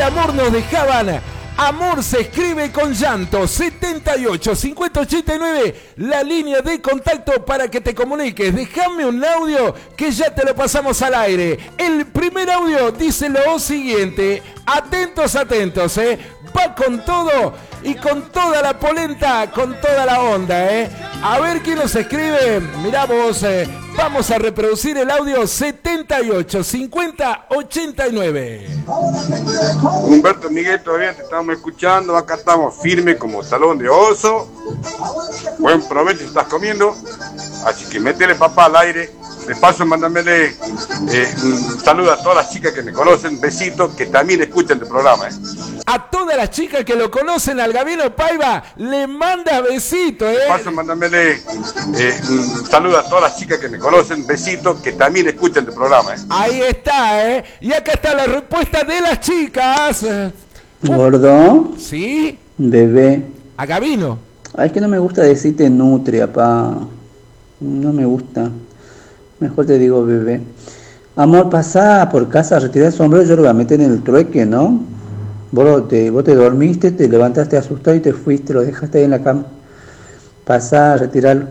amor nos dejaban. Amor se escribe con llanto. 78 50 89, la línea de contacto para que te comuniques. Déjame un audio que ya te lo pasamos al aire. El primer audio dice lo siguiente. Atentos, atentos, va con todo y con toda la polenta, con toda la onda, A ver quién nos escribe. Mirá vos, vamos a reproducir el audio 78 50 89. Humberto, Miguel, todavía te estamos escuchando. Acá estamos firmes como talón de oso. Buen provecho estás comiendo. Así que métele papá al aire. De paso, mándamele un saludo a todas las chicas que me conocen. Besitos, que también escuchan el programa. A todas las chicas que lo conocen, al Gabino Paiva, le manda besitos. De paso, mándamele un saludo a todas las chicas que me conocen. Besitos, que también escuchan el programa. Ahí está, Y acá está la respuesta de las chicas. ¿Gordo? ¿Sí? Bebé. ¿A Gabino? Ay, es que no me gusta decirte nutria, pa. No me gusta. Mejor te digo bebé. Amor, pasá por casa a retirar el sombrero, yo lo voy a meter en el trueque, ¿no? Vos te dormiste, te levantaste asustado y te fuiste, lo dejaste ahí en la cama. Pasá a retirarlo.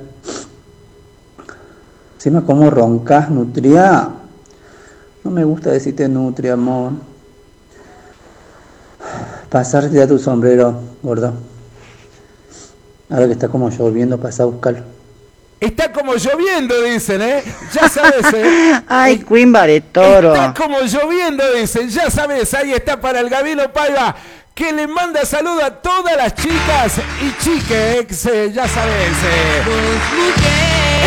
Encima, ¿cómo roncas, nutria? No me gusta decirte nutria, amor. Pasá a retirar tu sombrero, gordo. Ahora que está como lloviendo, pasá a buscarlo. Está como lloviendo, dicen, Ya sabes, Ay, Quimba de Toro. Está como lloviendo, dicen. Ya sabes, ahí está para el Gabino Paiva, que le manda saludo a todas las chicas y chiques, ya sabes.